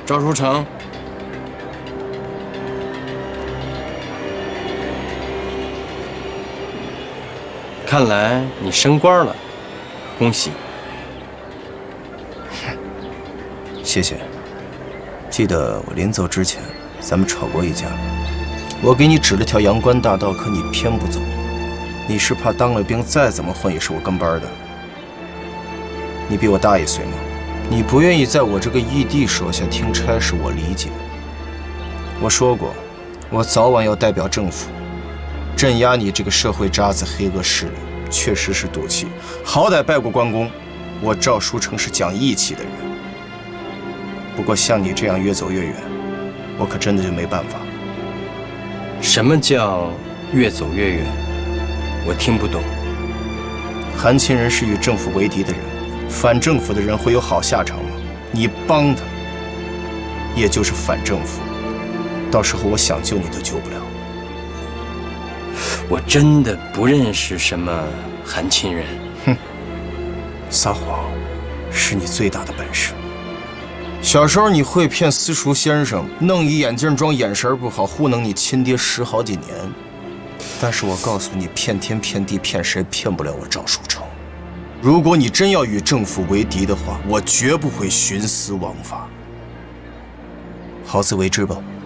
赵书成，看来你升官了，恭喜！ 谢谢。记得我临走之前，咱们吵过一架。我给你指了条阳关大道，可你偏不走。你是怕当了兵再怎么混也是我跟班的。你比我大1岁吗？你不愿意在我这个义弟手下听差事，我理解。我说过，我早晚要代表政府镇压你这个社会渣子黑恶势力，确实是赌气。好歹拜过关公，我赵书成是讲义气的人。不过像你这样越走越远，我可真的就没办法。 什么叫越走越远？我听不懂。 韩亲人是与政府为敌的人，反政府的人会有好下场吗？你帮他，也就是反政府，到时候我想救你都救不了。 我真的不认识什么韩亲人。 哼，撒谎是你最大的本事。小时候你会骗私塾先生，弄一眼镜装眼神不好，糊弄你亲爹10好几年。但是我告诉你，骗天骗地骗谁骗不了我赵书成。如果你真要与政府为敌的话，我绝不会徇私枉法。好自为之吧。